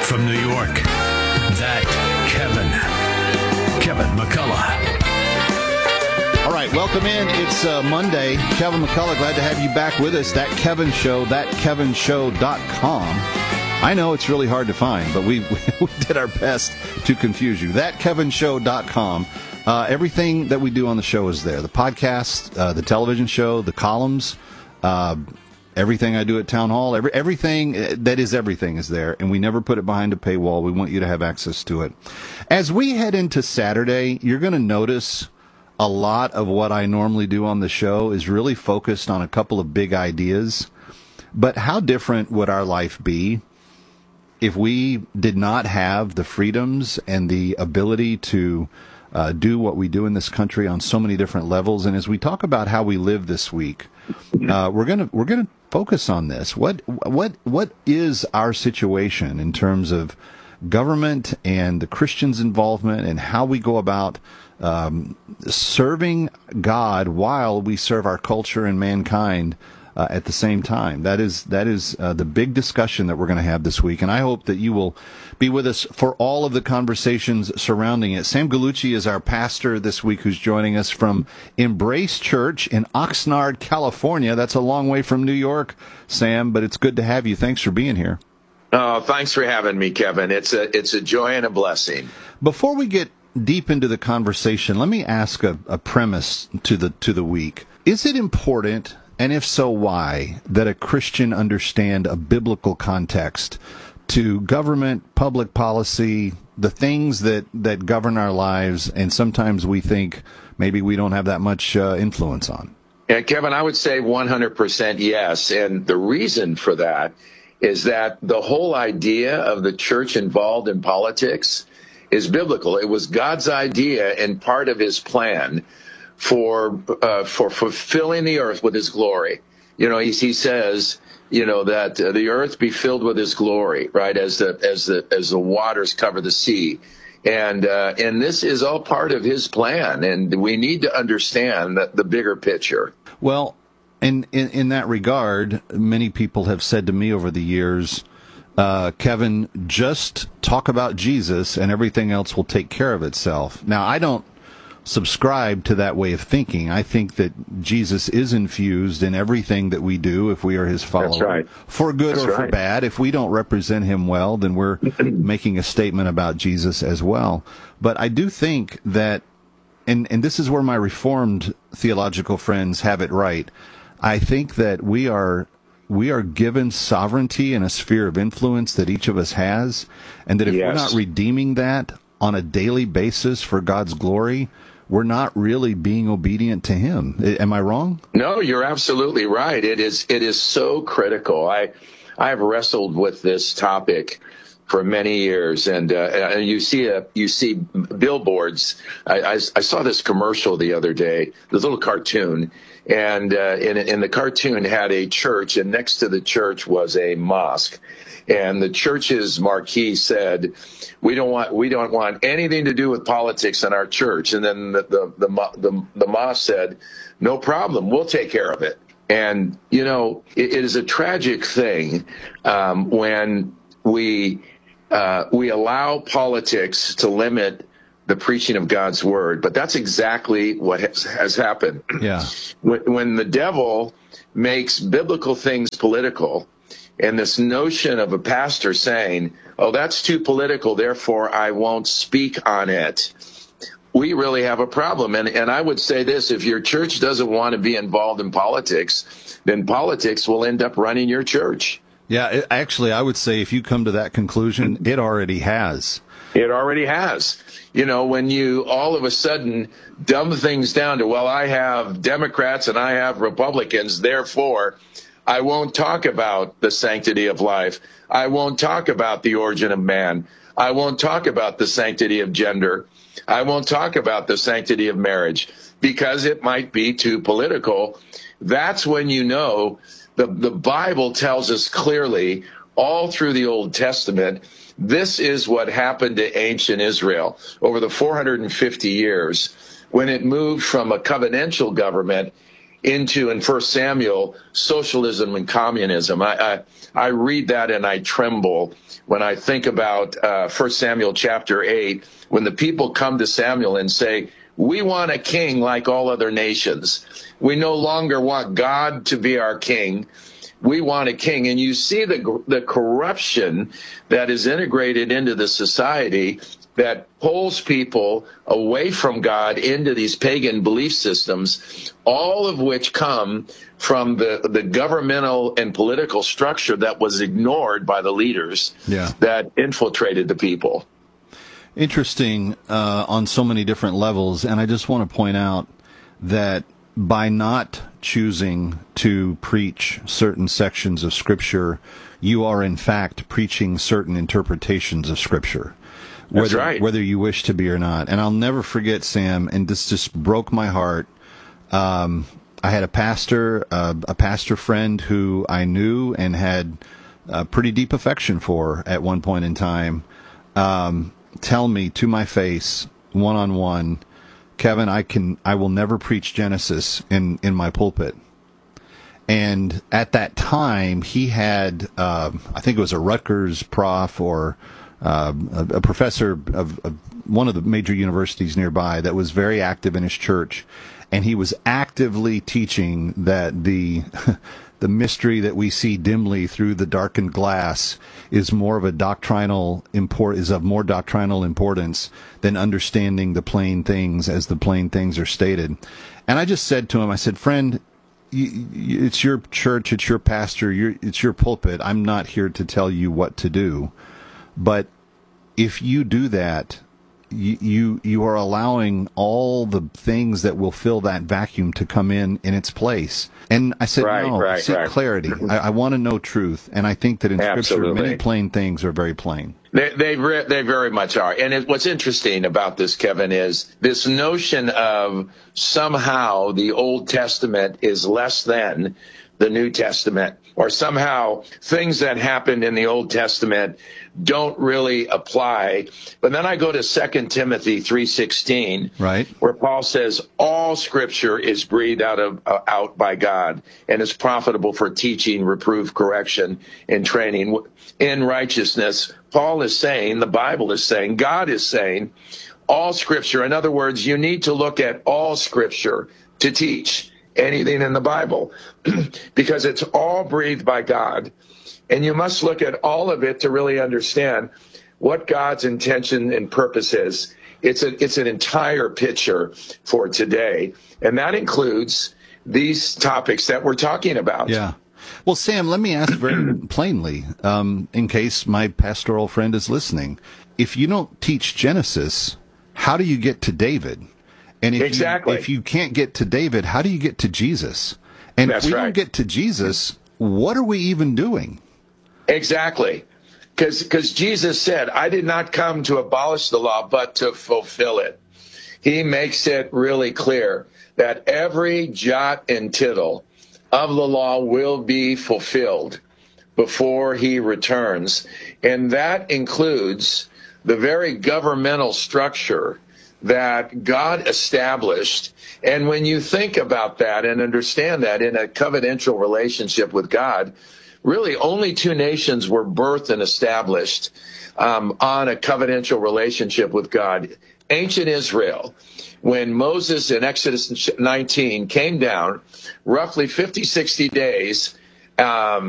From New York, that Kevin McCullough. All right, welcome in. It's Monday. Kevin McCullough, glad to have you back with us. That Kevin Show, thatkevinshow.com. I know it's really hard to find, but we did our best to confuse you. Thatkevinshow.com. Everything that we do on the show is there. The podcast, the television show, the columns, everything I do at Town Hall, everything that is everything is there, and we never put it behind a paywall. We want you to have access to it. As we head into Saturday, you're going to notice a lot of what I normally do on the show is really focused on a couple of big ideas. But how different would our life be if we did not have the freedoms and the ability to do what we do in this country on so many different levels? And as we talk about how we live this week, we're gonna focus on this. What is our situation in terms of government and the Christians' involvement and how we go about serving God while we serve our culture and mankind at the same time? That is the big discussion that we're going to have this week, and I hope that you will be with us for all of the conversations surrounding it. Sam Gallucci is our pastor this week, who's joining us from Embrace Church in Oxnard, California. That's a long way from New York, Sam, but it's good to have you. Thanks for being here. Oh, thanks for having me, Kevin. It's a joy and a blessing. Before we get deep into the conversation, let me ask a premise to the week. Is it important, and if so, why, that a Christian understand a biblical context to government, public policy, the things that govern our lives, and sometimes we think maybe we don't have that much influence on? Yeah, Kevin, I would say 100% yes. And the reason for that is that the whole idea of the church involved in politics is biblical. It was God's idea and part of his plan for fulfilling the earth with his glory. You know, he says, you know, that the earth be filled with his glory, right, as the waters cover the sea. And this is all part of his plan, and we need to understand the bigger picture. Well, and in that regard, many people have said to me over the years, Kevin, just talk about Jesus and everything else will take care of itself. Now, I don't subscribe to that way of thinking. I think that Jesus is infused in everything that we do if we are his follower. That's right. For good That's or for right. bad. If we don't represent him well, then we're making a statement about Jesus as well. But I do think that, and this is where my Reformed theological friends have it right, I think that we are given sovereignty in a sphere of influence that each of us has, and that if we're not redeeming that on a daily basis for God's glory, we're not really being obedient to him. Am I wrong? No, you're absolutely right. It is so critical. I have wrestled with this topic for many years, and you see billboards. I saw this commercial the other day, this little cartoon, and in the cartoon had a church, and next to the church was a mosque, and the church's marquee said, "We don't want anything to do with politics in our church." And then the mosque said, "No problem, we'll take care of it." And you know, it is a tragic thing when we allow politics to limit the preaching of God's word, but that's exactly what has happened. Yeah. When the devil makes biblical things political, and this notion of a pastor saying, "Oh, that's too political, therefore I won't speak on it," we really have a problem. And I would say this: if your church doesn't want to be involved in politics, then politics will end up running your church. Yeah, actually, I would say if you come to that conclusion, it already has. It already has. You know, when you all of a sudden dumb things down to, well, I have Democrats and I have Republicans, therefore I won't talk about the sanctity of life. I won't talk about the origin of man. I won't talk about the sanctity of gender. I won't talk about the sanctity of marriage because it might be too political. That's when you know the Bible tells us clearly all through the Old Testament, this is what happened to ancient Israel over the 450 years when it moved from a covenantal government into, in 1 Samuel, socialism and communism. I read that and I tremble when I think about 1 Samuel chapter 8, when the people come to Samuel and say, we want a king like all other nations. We no longer want God to be our king. We want a king. And you see the corruption that is integrated into the society that pulls people away from God into these pagan belief systems, all of which come from the governmental and political structure that was ignored by the leaders that infiltrated the people. Interesting on so many different levels, and I just want to point out that by not choosing to preach certain sections of Scripture, you are in fact preaching certain interpretations of Scripture. That's right. Whether you wish to be or not. And I'll never forget, Sam, and this just broke my heart. I had a pastor friend who I knew and had a pretty deep affection for at one point in time, tell me to my face, one-on-one, Kevin, I will never preach Genesis in my pulpit. And at that time, he had, I think it was a Rutgers prof or a professor of one of the major universities nearby that was very active in his church, and he was actively teaching that the mystery that we see dimly through the darkened glass is of more doctrinal importance than understanding the plain things as the plain things are stated. And I just said to him, I said, friend, it's your church, it's your pastor, it's your pulpit. I'm not here to tell you what to do. But if you do that, you are allowing all the things that will fill that vacuum to come in its place. And I said, seek clarity. I want to know truth. And I think that in Scripture, many plain things are very plain. They very much are. And what's interesting about this, Kevin, is this notion of somehow the Old Testament is less than the New Testament, or somehow things that happened in the Old Testament don't really apply. But then I go to 2 Timothy 3:16, right, where Paul says all Scripture is breathed out by God and is profitable for teaching, reproof, correction, and training in righteousness. Paul is saying, the Bible is saying, God is saying, all Scripture. In other words, you need to look at all Scripture to teach anything in the Bible because it's all breathed by God. And you must look at all of it to really understand what God's intention and purpose is. It's an entire picture for today. And that includes these topics that we're talking about. Yeah. Well, Sam, let me ask very plainly, in case my pastoral friend is listening. If you don't teach Genesis, how do you get to David? And if you can't get to David, how do you get to Jesus? And if we don't get to Jesus, what are we even doing? Exactly. Because Jesus said, I did not come to abolish the law, but to fulfill it. He makes it really clear that every jot and tittle of the law will be fulfilled before he returns. And that includes the very governmental structure that God established. And when you think about that and understand that in a covenantal relationship with God, really only two nations were birthed and established on a covenantal relationship with God. Ancient Israel, when Moses in Exodus 19 came down, roughly 50, 60 days